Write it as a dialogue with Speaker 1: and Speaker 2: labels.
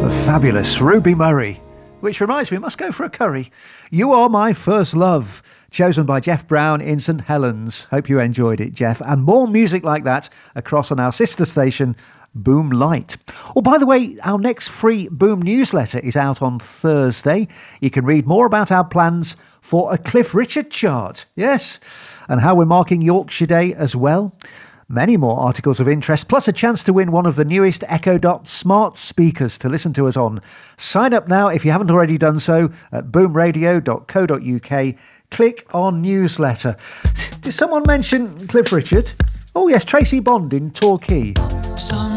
Speaker 1: The fabulous Ruby Murray. Which reminds me, I must go for a curry. You Are My First Love, chosen by Jeff Brown in St Helens. Hope you enjoyed it, Jeff. And more music like that across on our sister station, Boom Light. Oh, by the way, our next free Boom newsletter is out on Thursday. You can read more about our plans for a Cliff Richard chart. Yes, and how we're marking Yorkshire Day as well. Many more articles of interest, plus a chance to win one of the newest Echo Dot smart speakers to listen to us on. Sign up now if you haven't already done so at boomradio.co.uk. Click on newsletter. Did someone mention Cliff Richard? Oh yes, Tracy Bond in Torquay.